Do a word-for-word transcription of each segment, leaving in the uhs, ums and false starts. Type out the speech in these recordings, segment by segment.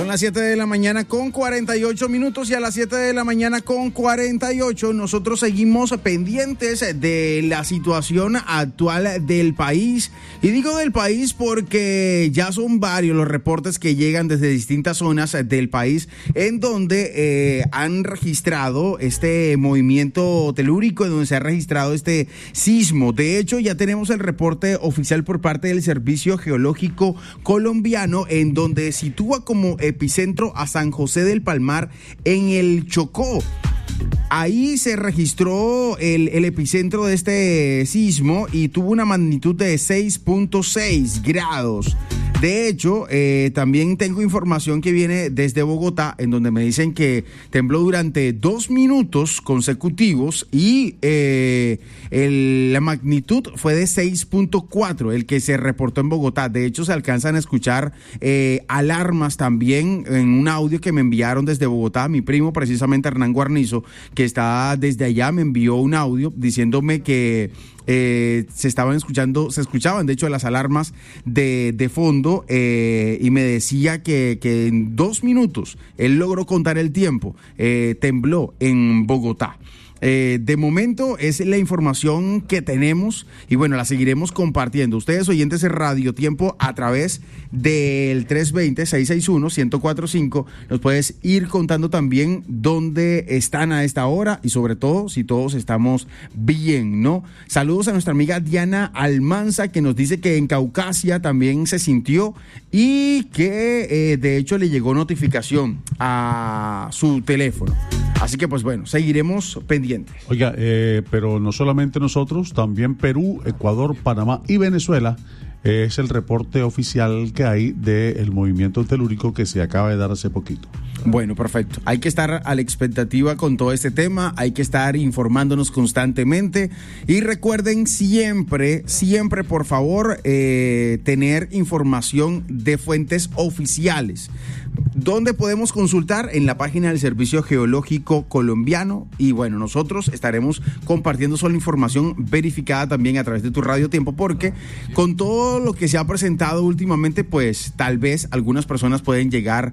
las siete de la mañana con cuarenta y ocho minutos y a las siete de la mañana con cuarenta y ocho nosotros seguimos pendientes de la situación actual del país. Y digo del país porque ya son varios los reportes que llegan desde distintas zonas del país en donde eh, han registrado este movimiento telúrico, en donde se ha registrado este sismo. De hecho, ya tenemos el reporte oficial por parte del Servicio Geológico Colombiano, en donde sitúa como epicentro a San José del Palmar en el Chocó. Ahí se registró el, el epicentro de este sismo y tuvo una magnitud de seis punto seis grados. De hecho, eh, también tengo información que viene desde Bogotá, en donde me dicen que tembló durante dos minutos consecutivos y eh, el, la magnitud fue de seis punto cuatro, el que se reportó en Bogotá. De hecho, se alcanzan a escuchar eh, alarmas también en un audio que me enviaron desde Bogotá. Mi primo, precisamente Hernán Guarnizo, que está desde allá, me envió un audio diciéndome que Eh, se estaban escuchando, se escuchaban de hecho las alarmas de, de fondo eh, y me decía que, que en dos minutos él logró contar el tiempo, eh, tembló en Bogotá. Eh, de momento es la información que tenemos y bueno, la seguiremos compartiendo. Ustedes, oyentes de Radio Tiempo, a través del tres dos cero, seis seis uno, uno cero cuatro cinco, nos puedes ir contando también dónde están a esta hora y sobre todo si todos estamos bien, ¿no? Saludos a nuestra amiga Diana Almanza, que nos dice que en Caucasia también se sintió y que eh, de hecho le llegó notificación a su teléfono. Así que pues bueno, seguiremos pendientes. Oiga, eh, pero no solamente nosotros, también Perú, Ecuador, Panamá y Venezuela. Eh, es el reporte oficial que hay del movimiento telúrico que se acaba de dar hace poquito. Bueno, perfecto. Hay que estar a la expectativa con todo este tema, hay que estar informándonos constantemente y recuerden siempre, siempre por favor, eh, tener información de fuentes oficiales. ¿Dónde podemos consultar? En la página del Servicio Geológico Colombiano. Y bueno, nosotros estaremos compartiendo solo información verificada también a través de tu Radio Tiempo, porque con todo lo que se ha presentado últimamente, pues tal vez algunas personas pueden llegar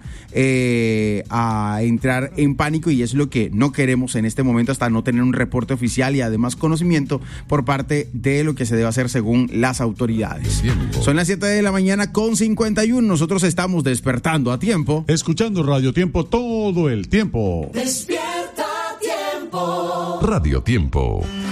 eh, a entrar en pánico, y es lo que no queremos en este momento, hasta no tener un reporte oficial y además conocimiento por parte de lo que se debe hacer según las autoridades. Tiempo. Son las siete de la mañana con cincuenta y uno. Nosotros estamos despertando a tiempo. Escuchando Radio Tiempo todo el tiempo. Despierta Tiempo. Radio Tiempo.